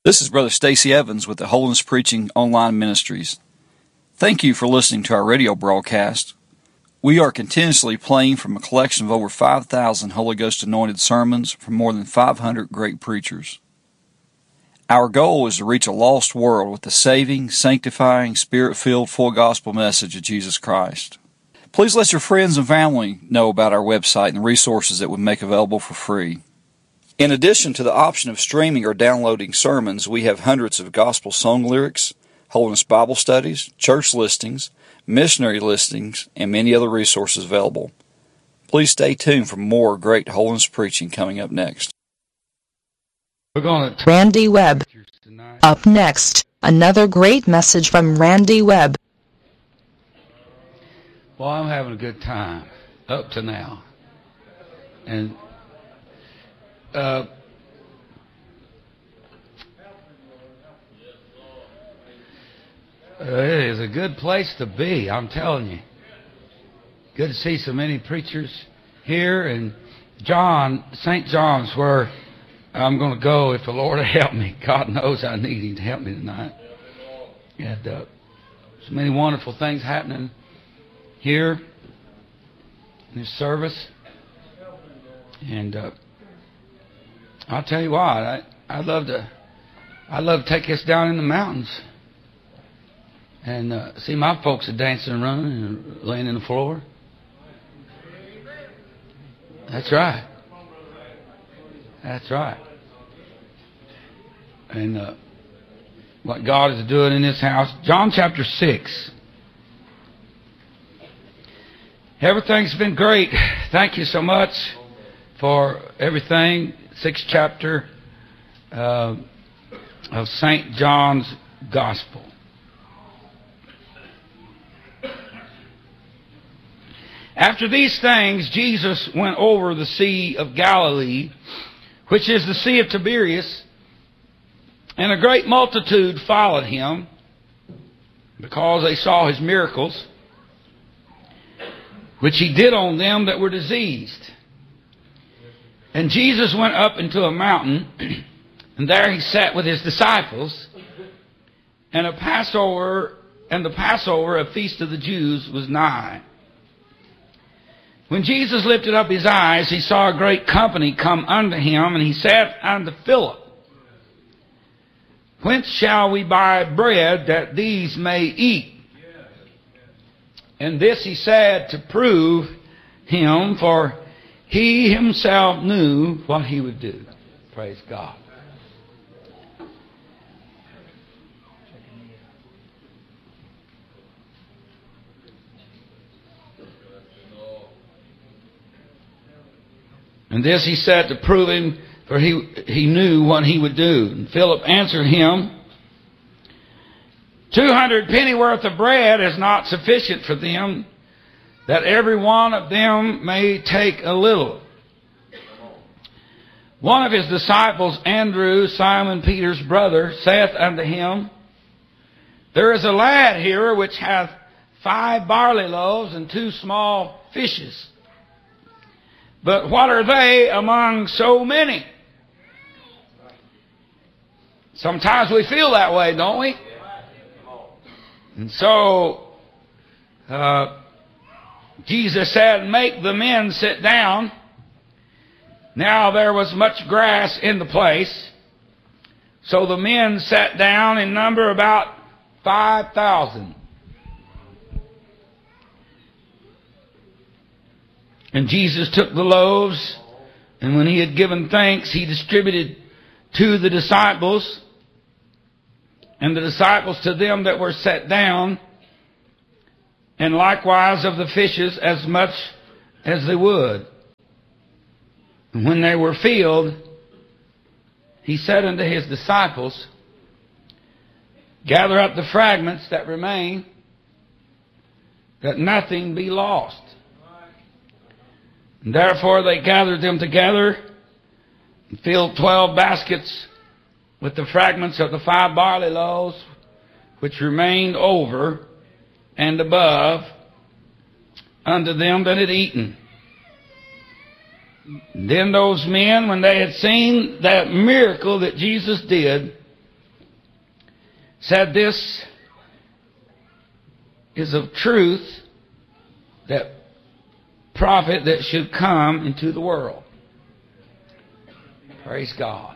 This is Brother Stacy Evans with the Holiness Preaching Online Ministries. Thank you for listening to our radio broadcast. We are continuously playing from a collection of over 5,000 Holy Ghost anointed sermons from more than 500 great preachers. Our goal is to reach a lost world with the saving, sanctifying, Spirit-filled, full gospel message of Jesus Christ. Please let your friends and family know about our website and the resources that we make available for free. In addition to the option of streaming or downloading sermons, we have hundreds of gospel song lyrics, Holiness Bible studies, church listings, missionary listings, and many other resources available. Please stay tuned for more great holiness preaching coming up next. We're going to Randy Webb. Up next, another great message from Randy Webb. Well, I'm having a good time up to now. And it is a good place to be, I'm telling you. Good to see so many preachers here. And St. John's, where I'm going to go if the Lord will help me. God knows I need Him to help me tonight. And so many wonderful things happening here in this service. And I'll tell you what, I'd love to take us down in the mountains and see my folks are dancing and running and laying in the floor. That's right. That's right. And what God is doing in this house. John chapter 6. Everything's been great. Thank you so much for everything. 6th chapter of St. John's Gospel. After these things, Jesus went over the Sea of Galilee, which is the Sea of Tiberias, and a great multitude followed Him, because they saw His miracles, which He did on them that were diseased. And Jesus went up into a mountain, and there He sat with His disciples, and the Passover, a feast of the Jews, was nigh. When Jesus lifted up His eyes, He saw a great company come unto Him, and He said unto Philip, Whence shall we buy bread that these may eat? And this He said to prove Him, for He Himself knew what He would do. Praise God. And this He said to prove Him, for he knew what He would do. And Philip answered Him, 200 pennyworth of bread is not sufficient for them, that every one of them may take a little. One of His disciples, Andrew, Simon Peter's brother, saith unto Him, There is a lad here which hath 5 barley loaves and 2 small fishes. But what are they among so many? Sometimes we feel that way, don't we? And so Jesus said, Make the men sit down. Now there was much grass in the place. So the men sat down, in number about 5,000. And Jesus took the loaves, and when He had given thanks, He distributed to the disciples, and the disciples to them that were set down, and likewise of the fishes as much as they would. And when they were filled, He said unto His disciples, Gather up the fragments that remain, that nothing be lost. And therefore they gathered them together and filled 12 baskets with the fragments of the 5 barley loaves, which remained over and above unto them that had eaten. Then those men, when they had seen that miracle that Jesus did, said this is of truth, that prophet that should come into the world. Praise God.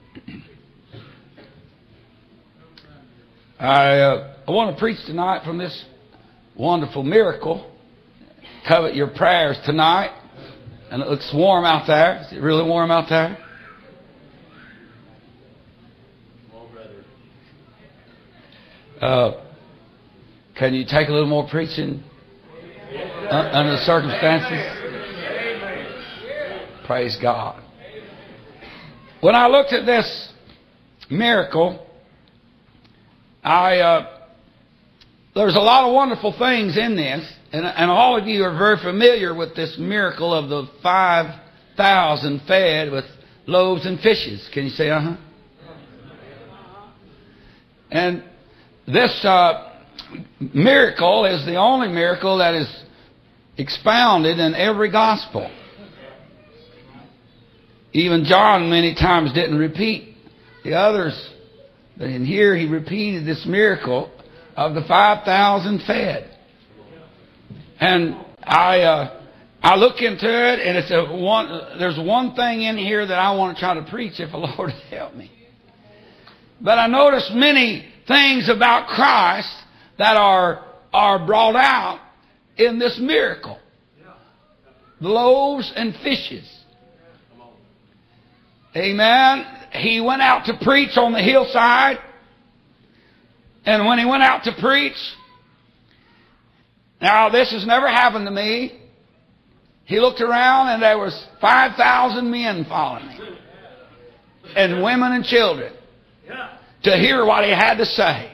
I want to preach tonight from this wonderful miracle. Covet your prayers tonight. And it looks warm out there. Is it really warm out there? Can you take a little more preaching under the circumstances? Praise God. When I looked at this miracle, there's a lot of wonderful things in this, and all of you are very familiar with this miracle of the 5,000 fed with loaves and fishes. Can you say uh-huh? And this miracle is the only miracle that is expounded in every gospel. Even John many times didn't repeat the others, but in here he repeated this miracle of the 5,000 fed. And I look into it, and there's one thing in here that I want to try to preach if the Lord help me. But I noticed many things about Christ that are brought out in this miracle. The loaves and fishes. Amen. He went out to preach on the hillside. And when he went out to preach, now this has never happened to me. He looked around and there was 5,000 men following him. And women and children. To hear what he had to say.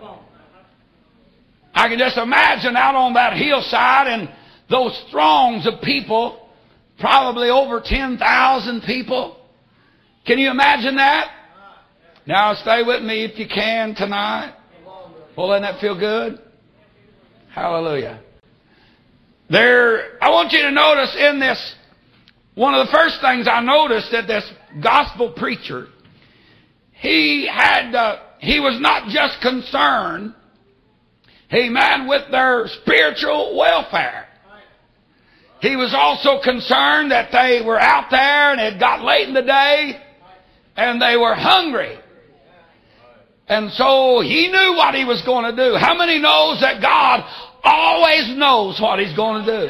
I can just imagine out on that hillside and those throngs of people, probably over 10,000 people. Can you imagine that? Now stay with me if you can tonight. Well, doesn't that feel good? Hallelujah. I want you to notice in this, one of the first things I noticed that this gospel preacher, he was not just concerned, amen, with their spiritual welfare. He was also concerned that they were out there and it got late in the day and they were hungry. And so he knew what he was going to do. How many knows that God always knows what he's going to do?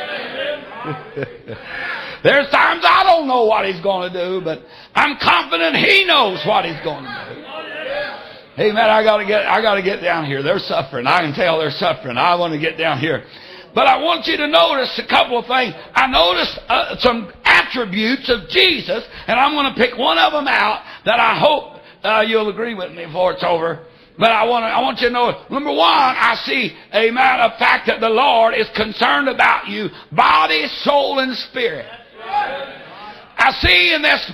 There's times I don't know what he's going to do, but I'm confident he knows what he's going to do. Hey man, I got to get down here. They're suffering. I can tell they're suffering. I want to get down here. But I want you to notice a couple of things. I noticed some attributes of Jesus, and I'm going to pick one of them out that I hope you'll agree with me before it's over. But I want you to know, number one, I see, amen, a fact that the Lord is concerned about you, body, soul, and spirit. I see in this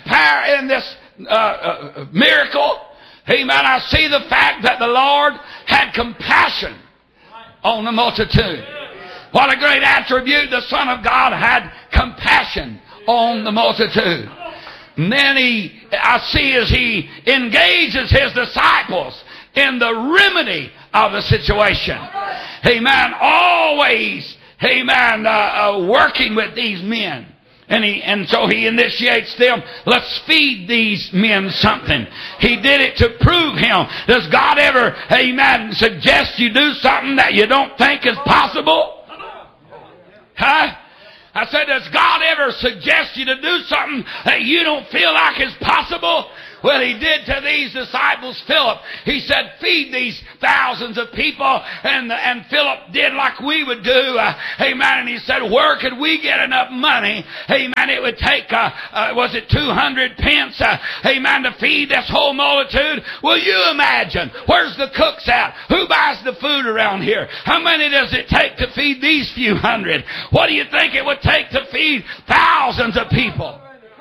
miracle, amen, I see the fact that the Lord had compassion on the multitude. What a great attribute. The Son of God had compassion on the multitude. And then I see as he engages his disciples in the remedy of the situation. Amen. Always, amen, working with these men. And so he initiates them. Let's feed these men something. He did it to prove him. Does God ever, amen, suggest you do something that you don't think is possible? Huh? I said, does God ever suggest you to do something that you don't feel like is possible? Well, he did to these disciples, Philip. He said, feed these thousands of people. And Philip did like we would do. Amen. And he said, where could we get enough money? Amen. It would take, was it 200 pence? Amen. To feed this whole multitude. Will you imagine? Where's the cooks at? Who buys the food around here? How many does it take to feed these few hundred? What do you think it would take to feed thousands of people?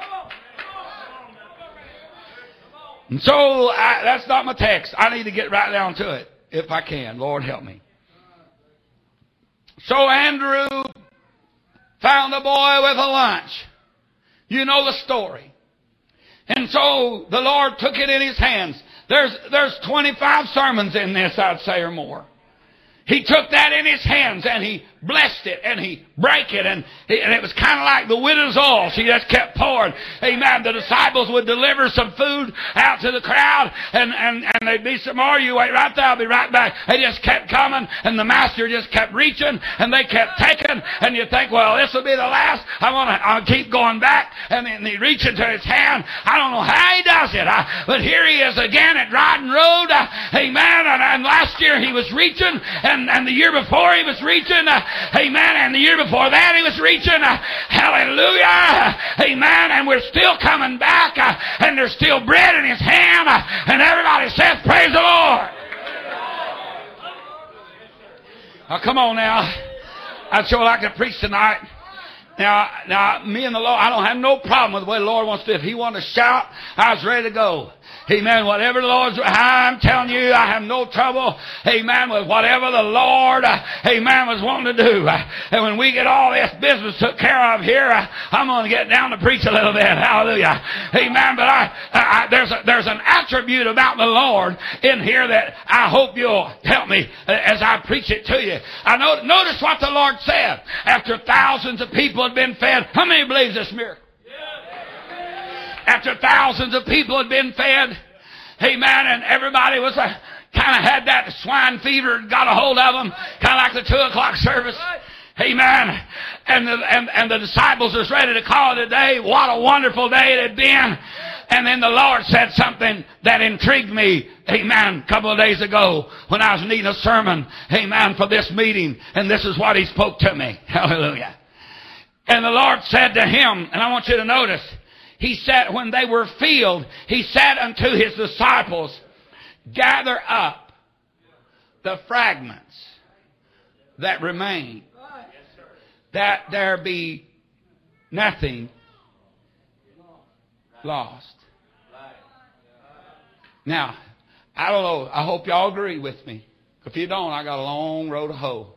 And so, that's not my text. I need to get right down to it, if I can. Lord, help me. So Andrew found a boy with a lunch. You know the story. And so the Lord took it in his hands. There's 25 sermons in this, I'd say, or more. He took that in his hands and he blessed it and he brake it and it was kind of like the widow's oil. She just kept pouring. Amen. The disciples would deliver some food out to the crowd and there'd be some more. You wait right there, I'll be right back. They just kept coming and the master just kept reaching and they kept taking and you think, well, this will be the last. I'll keep going back and then he reaches into his hand. I don't know how he does it. But here he is again at Dryden Road. Amen. And last year he was reaching and the year before he was reaching. Amen. And the year before that he was reaching. Hallelujah. Amen. And we're still coming back. And there's still bread in his hand. And everybody says, praise the Lord. Now, come on now. I'd sure like to preach tonight. Now, me and the Lord, I don't have no problem with the way the Lord wants to do. If he wanted to shout, I was ready to go. Amen. Whatever the Lord's, I'm telling you, I have no trouble, amen, with whatever the Lord, amen, was wanting to do. And when we get all this business took care of here, I'm going to get down to preach a little bit. Hallelujah. Amen. But there's an attribute about the Lord in here that I hope you'll help me as I preach it to you. Notice what the Lord said. After thousands of people had been fed, how many believes this miracle? After thousands of people had been fed, amen, and everybody was kind of had that swine fever, got a hold of them, kind of like the 2 o'clock service, amen. And the disciples was ready to call it a day. What a wonderful day it had been. And then the Lord said something that intrigued me, amen, a couple of days ago when I was needing a sermon, amen, for this meeting. And this is what he spoke to me. Hallelujah. And the Lord said to him, and I want you to notice, he said, when they were filled, he said unto his disciples, gather up the fragments that remain, that there be nothing lost. Now, I don't know, I hope y'all agree with me. If you don't, I got a long road to hoe.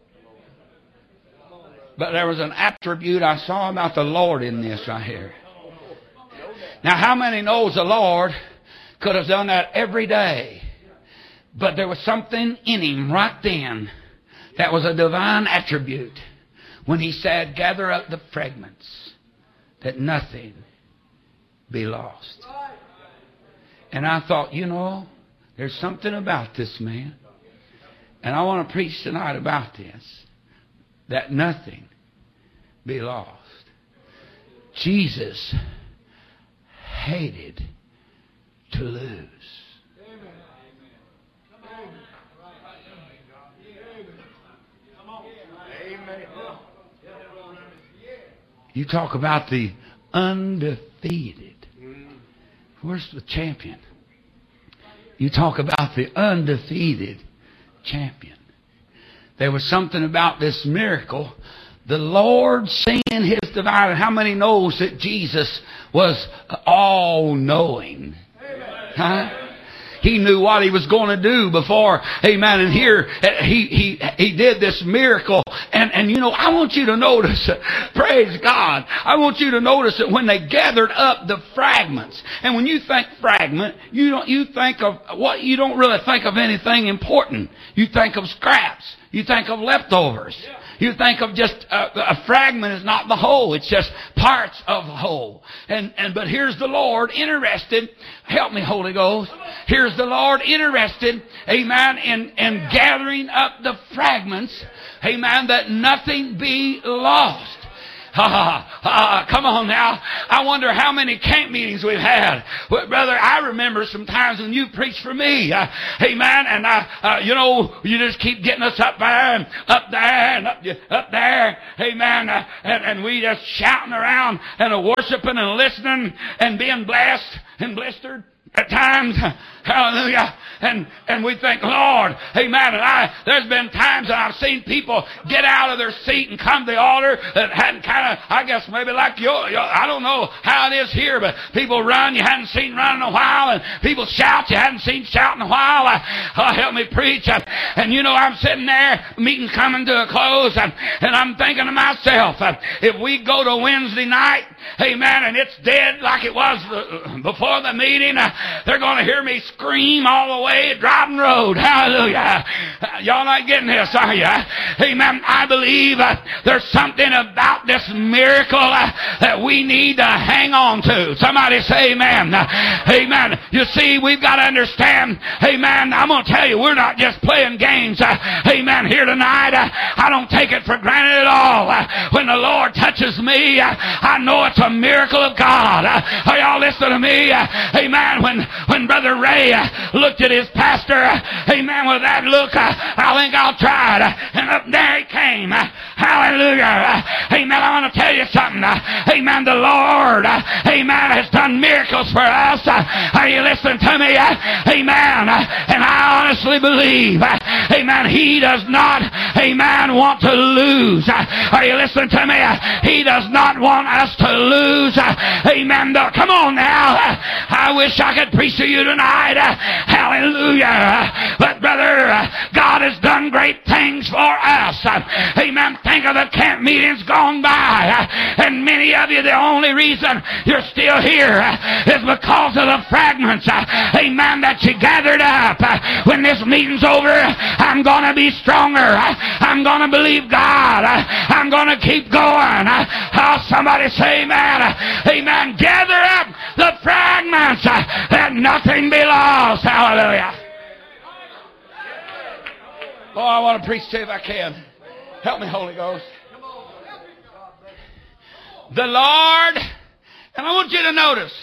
But there was an attribute I saw about the Lord in this right here. Now, how many knows the Lord could have done that every day? But there was something in him right then that was a divine attribute when he said, gather up the fragments, that nothing be lost. And I thought, there's something about this man. And I want to preach tonight about this, that nothing be lost. Jesus hated to lose. You talk about the undefeated. Where's the champion? You talk about the undefeated champion. There was something about this miracle. The Lord seeing his divine. How many knows that Jesus was all-knowing? Huh? He knew what he was going to do before. Amen. And here he did this miracle. And I want you to notice, praise God, I want you to notice that when they gathered up the fragments, and when you think fragment, you don't really think of anything important. You think of scraps. You think of leftovers. You think of just a fragment is not the whole. It's just parts of the whole. But here's the Lord interested. Help me, Holy Ghost. Here's the Lord interested, amen, in gathering up the fragments, amen, that nothing be lost. Come on now. I wonder how many camp meetings we've had. Well, brother, I remember some times when you preached for me. Amen. And, you just keep getting us up there and up there and up there. Amen. And we just shouting around and worshiping and listening and being blessed and blistered at times. Hallelujah. And we think, Lord, amen. And there's been times that I've seen people get out of their seat and come to the altar that hadn't kind of, I guess maybe like I don't know how it is here, but people run you hadn't seen run in a while, and people shout you hadn't seen shout in a while. Help me preach. And I'm sitting there, meeting coming to a close, and I'm thinking to myself, if we go to Wednesday night, Amen. And it's dead like it was before the meeting. They're going to hear me scream all the way driving road. Hallelujah. Y'all not getting this, are you? Amen. I believe there's something about this miracle that we need to hang on to. Somebody say amen. Amen. You see, we've got to understand, amen, I'm going to tell you, we're not just playing games, amen, here tonight. I don't take it for granted at all. When the Lord touches me, I know it's a miracle of God. Are y'all listening to me? Amen. When Brother Ray looked at his pastor, amen, with that look, I think I'll try it. And up there he came. Hallelujah. Amen. I want to tell you something. Amen. The Lord, amen, has done miracles for us. Are you listening to me? Amen. And I honestly believe, amen, He does not, amen, want to lose. Are you listening to me? He does not want us to lose. Amen. Come on now. I wish I could preach to you tonight. Hallelujah. But brother, God has done great things for us. Amen. Think of the camp meetings gone by. And many of you, the only reason you're still here is because of the fragments, amen, that you gathered up. When this meeting's over, I'm going to be stronger. I'm going to believe God. I'm going to keep going. Somebody say amen. Amen. Gather up the fragments that nothing be lost. Hallelujah. Oh, I want to preach to you if I can. Help me, Holy Ghost. The Lord, and I want you to notice,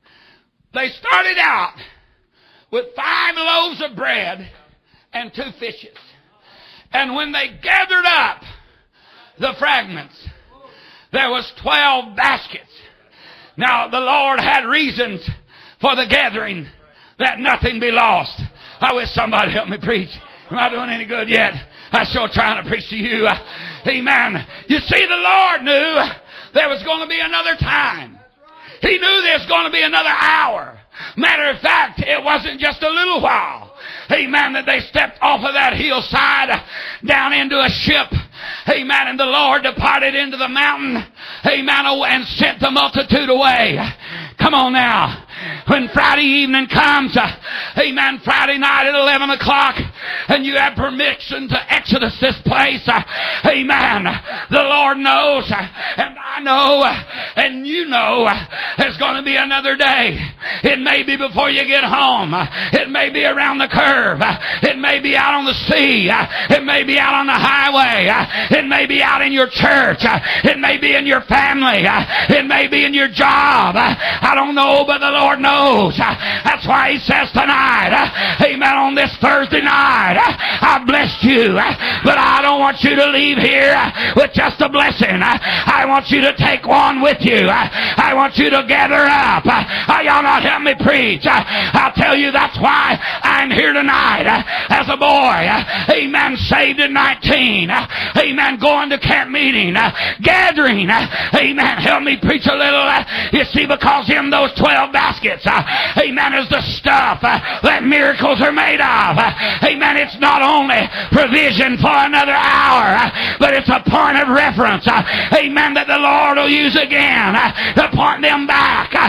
they started out with 5 loaves of bread and 2 fishes. And when they gathered up the fragments, there was 12 baskets. Now, the Lord had reasons for the gathering that nothing be lost. I wish somebody help me preach. Am I doing any good yet? I'm sure trying to preach to you. Amen. You see, the Lord knew there was going to be another time. He knew there was going to be another hour. Matter of fact, it wasn't just a little while. Amen. That they stepped off of that hillside down into a ship. Amen. And the Lord departed into the mountain. Amen. And sent the multitude away. Come on now. When Friday evening comes, amen, Friday night at 11 o'clock, and you have permission to exodus this place, amen, the Lord knows, and I know, and you know, there's going to be another day. It may be before you get home. It may be around the curve. It may be out on the sea. It may be out on the highway. It may be out in your church. It may be in your family. It may be in your job. I don't know, but the Lord knows. That's why He says tonight, amen, on this Thursday night, I blessed you, but I don't want you to leave here with just a blessing. I want you to take one with you. I want you to gather up. Y'all not help me preach. I'll tell you, that's why I'm here tonight as a boy, amen, saved at 19, amen, going to camp meeting, gathering, amen, help me preach a little. You see, because in those 12 baskets, amen, is the stuff that miracles are made of. Amen. It's not only provision for another hour, but it's a point of reference, amen, that the Lord will use again to point them back